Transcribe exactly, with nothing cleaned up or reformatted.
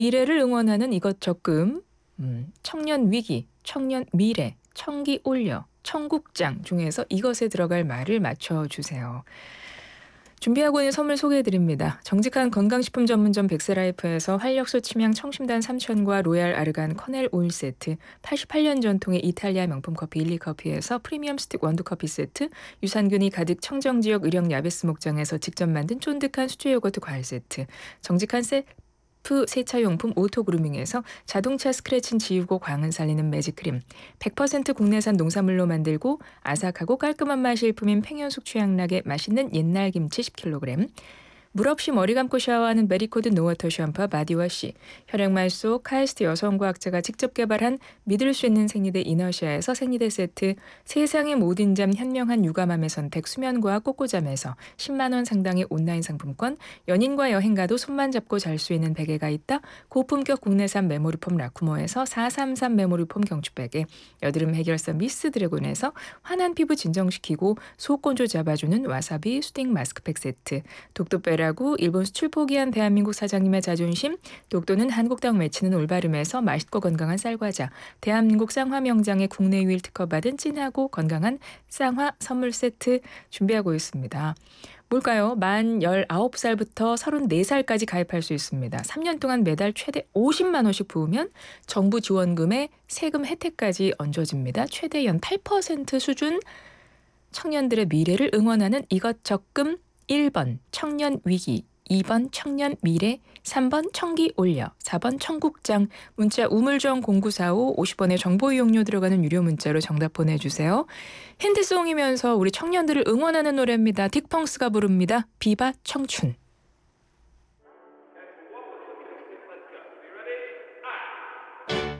미래를 응원하는 이것 적금, 음, 청년 위기, 청년 미래, 청기 올려, 청국장 중에서 이것에 들어갈 말을 맞춰주세요. 준비하고 있는 선물 소개해드립니다. 정직한 건강식품 전문점 백세라이프에서 활력소 침향 청심단 삼천과 로얄 아르간 커넬 오일 세트, 팔십팔 년 전통의 이탈리아 명품 커피 일리커피에서 프리미엄 스틱 원두커피 세트, 유산균이 가득 청정지역 의령 야베스 목장에서 직접 만든 쫀득한 수제 요거트 과일 세트, 정직한 셀프 세차용품 오토그루밍에서 자동차 스크래칭 지우고 광은 살리는 매직크림, 백 퍼센트 국내산 농산물로 만들고 아삭하고 깔끔한 맛이 일품인 팽현숙 취향락의 맛있는 옛날 김치 십 킬로그램, 물 없이 머리 감고 샤워하는 메리코드 노워터 샴푸와 바디워시, 혈액말 속 카이스트 여성과학자가 직접 개발한 믿을 수 있는 생리대 이너시아에서 생리대 세트, 세상의 모든 잠 현명한 육아맘의 선택 수면과학 꼬꼬잠에서 십만 원 상당의 온라인 상품권, 연인과 여행 가도 손만 잡고 잘 수 있는 베개가 있다, 고품격 국내산 메모리폼 라쿠모에서 사삼삼 메모리폼 경추베개, 여드름 해결사 미스 드래곤에서 환한 피부 진정시키고 속건조 잡아주는 와사비 수딩 마스크팩 세트, 독도 빼라고 일본 수출 포기한 대한민국 사장님의 자존심, 독도는 한국당 외치는 올바름에서 맛있고 건강한 쌀과자, 대한민국 쌍화 명장의 국내 유일 특허받은 찐하고 건강한 쌍화 선물 세트 준비하고 있습니다. 뭘까요? 만 열아홉 살부터 서른네 살까지 가입할 수 있습니다. 삼 년 동안 매달 최대 오십만 원씩 부으면 정부 지원금에 세금 혜택까지 얹어집니다. 최대 연 팔 퍼센트 수준. 청년들의 미래를 응원하는 이것 적금. 일 번 청년 위기, 이 번 청년 미래, 삼 번 청기 올려, 사 번 청국장. 문자 우물정 공구사오 오십 원의 정보 이용료 들어가는 유료 문자로 정답 보내주세요. 핸드송이면서 우리 청년들을 응원하는 노래입니다. 딕펑스가 부릅니다. 비바 청춘.